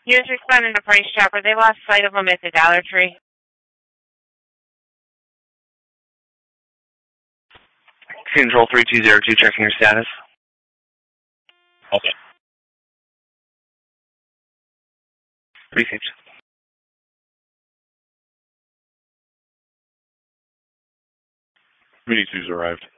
He was responding to Price Chopper. They lost sight of him at the Dollar Tree. Control 3202, checking your status. Okay. Received. Mini 2's arrived.